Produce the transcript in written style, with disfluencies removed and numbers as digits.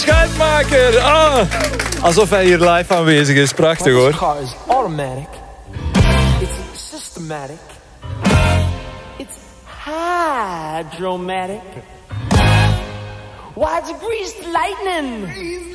Schuitmaker. Ah, alsof hij hier live aanwezig is. Prachtig hoor. This car is automatic. It's systematic. It's hydromatic. Why, it's greased lightning.